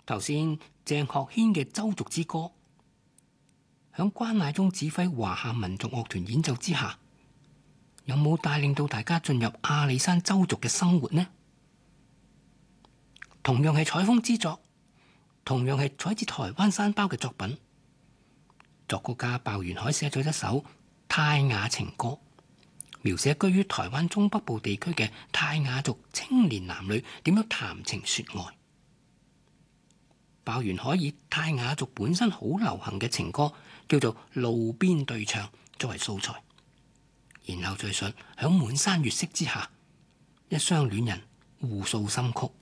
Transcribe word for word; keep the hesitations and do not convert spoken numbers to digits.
頭先鄭學軒嘅《鄒族之歌》，響關乃忠指揮華夏民族樂團演奏之下，有冇帶領到大家進入阿里山鄒族嘅生活呢？同樣係採風之作，同樣係採自台灣山胞嘅作品，作曲家鮑元海寫咗一首《泰雅情歌》，描寫居於台灣中北部地區嘅泰雅族青年男女點樣談情說愛。鮑元海以泰雅族本身好流行嘅情歌叫做《路邊對唱》作為素材，然後敘述響滿山月色之下，一雙戀人互訴心曲。